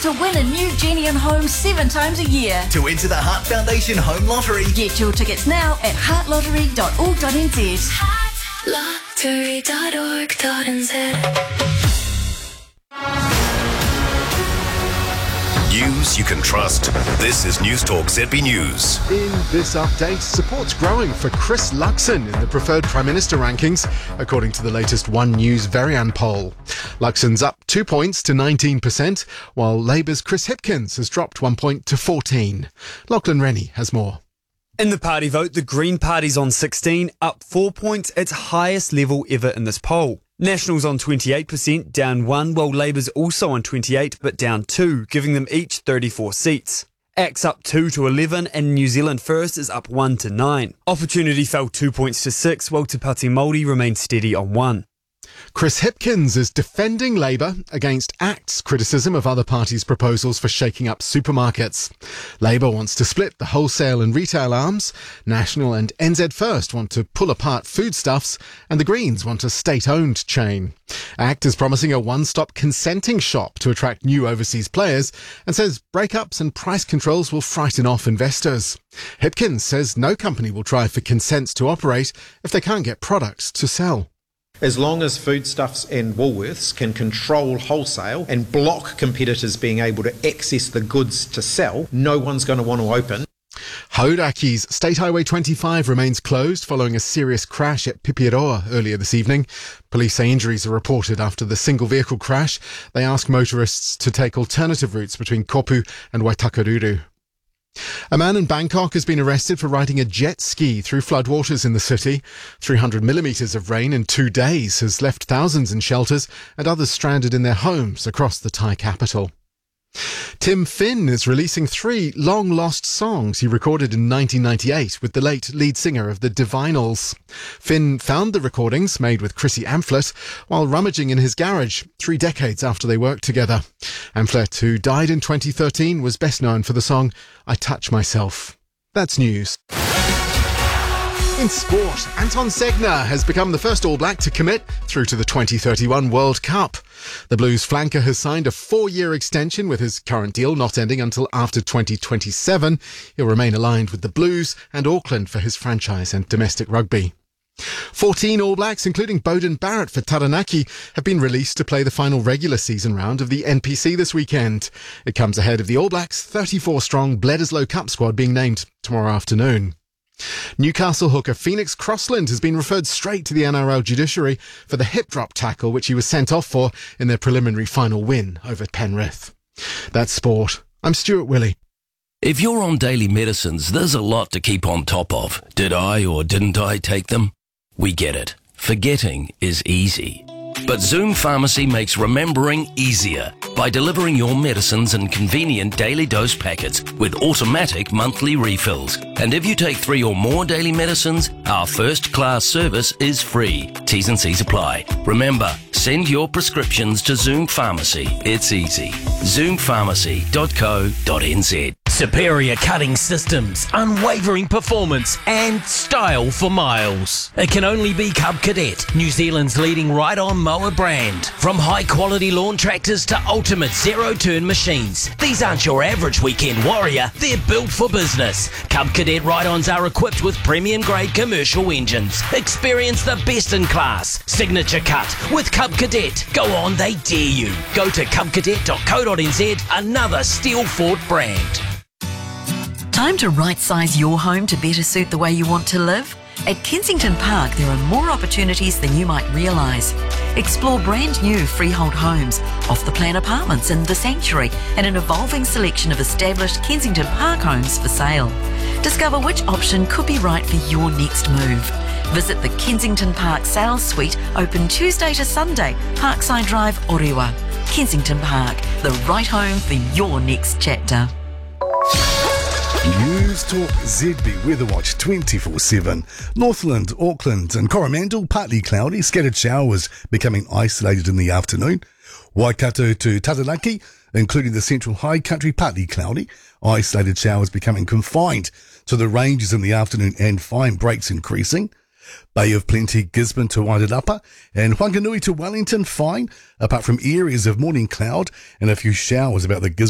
to win a new Genie and Home 7 times a year. To enter the Heart Foundation Home Lottery. Get your tickets now at heartlottery.org.nz. Heartlottery.org.nz. News you can trust. This is News Talk ZB News. In this update, support's growing for Chris Luxon in the preferred Prime Minister rankings, according to the latest One News Varian poll. Luxon's up 2 points to 19%, while Labour's Chris Hipkins has dropped 1 point to 14. Lachlan Rennie has more. In the party vote, the Green Party's on 16, up 4 points, its highest level ever in this poll. National's on 28%, down 1, while Labour's also on 28, but down 2, giving them each 34 seats. ACT's up 2 to 11, and New Zealand First is up 1 to 9. Opportunity fell 2 points to 6, while Te Pāti Māori remains steady on 1. Chris Hipkins is defending Labour against ACT's criticism of other parties' proposals for shaking up supermarkets. Labour wants to split the wholesale and retail arms, National and NZ First want to pull apart foodstuffs, and the Greens want a state-owned chain. ACT is promising a one-stop consenting shop to attract new overseas players and says breakups and price controls will frighten off investors. Hipkins says no company will try for consents to operate if they can't get products to sell. As long as Foodstuffs and Woolworths can control wholesale and block competitors being able to access the goods to sell, no one's going to want to open. Hauraki's State Highway 25 remains closed following a serious crash at Pipiroa earlier this evening. Police say injuries are reported after the single vehicle crash. They ask motorists to take alternative routes between Kopu and Waitakere. A man in Bangkok has been arrested for riding a jet ski through floodwaters in the city. 300 millimetres of rain in 2 days has left thousands in shelters and others stranded in their homes across the Thai capital. Tim Finn is releasing 3 long-lost songs he recorded in 1998 with the late lead singer of the Divinals. Finn found the recordings, made with Chrissy Amphlett, while rummaging in his garage 3 decades after they worked together. Amphlett, who died in 2013, was best known for the song I Touch Myself. That's news. In sport, Anton Segner has become the first All Black to commit through to the 2031 World Cup. The Blues flanker has signed a 4-year extension with his current deal not ending until after 2027. He'll remain aligned with the Blues and Auckland for his franchise and domestic rugby. 14 All Blacks, including Beauden Barrett for Taranaki, have been released to play the final regular season round of the NPC this weekend. It comes ahead of the All Blacks' 34-strong Bledisloe Cup squad being named tomorrow afternoon. Newcastle hooker Phoenix Crossland has been referred straight to the NRL judiciary for the hip drop tackle which he was sent off for in their preliminary final win over Penrith. That's sport. I'm Stuart Willey. If you're on daily medicines, there's a lot to keep on top of. Did I or didn't I take them? We get it. Forgetting is easy. But Zoom Pharmacy makes remembering easier by delivering your medicines in convenient daily dose packets with automatic monthly refills. And if you take 3 or more daily medicines, our first-class service is free. T's and C's apply. Remember, send your prescriptions to Zoom Pharmacy. It's easy. ZoomPharmacy.co.nz. Superior cutting systems, unwavering performance and style for miles. It can only be Cub Cadet, New Zealand's leading ride-on mower brand. From high-quality lawn tractors to ultimate zero-turn machines, these aren't your average weekend warrior, they're built for business. Cub Cadet ride-ons are equipped with premium-grade commercial engines. Experience the best-in-class signature cut with Cub Cadet. Go on, they dare you. Go to cubcadet.co.nz, another steel-fought brand. Time to right-size your home to better suit the way you want to live? At Kensington Park, there are more opportunities than you might realise. Explore brand new freehold homes, off-the-plan apartments in The Sanctuary, and an evolving selection of established Kensington Park homes for sale. Discover which option could be right for your next move. Visit the Kensington Park Sales Suite, open Tuesday to Sunday, Parkside Drive, Orewa. Kensington Park, the right home for your next chapter. News Talk ZB Weather Watch 24/7. Northland, Auckland and Coromandel partly cloudy, scattered showers becoming isolated in the afternoon. Waikato to Taranaki, including the central high country, partly cloudy, isolated showers becoming confined to the ranges in the afternoon and fine breaks increasing. Bay of Plenty, Gisborne to Wairarapa and Whanganui to Wellington, fine, apart from areas of morning cloud and a few showers about the Gisborne